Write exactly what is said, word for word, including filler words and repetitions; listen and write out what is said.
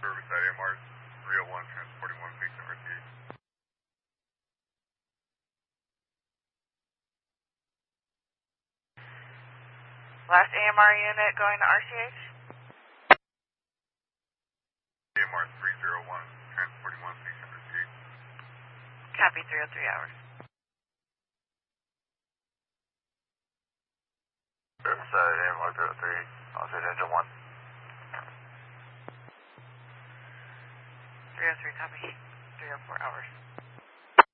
Riverside A M R three oh one, transporting one patient R T H. Last A M R unit going to R C H? A M R three oh one, transporting one patient R T H. Copy, three oh three hours. Riverside A M R three oh three, Osage Engine one. three oh three, copy. three oh four hours.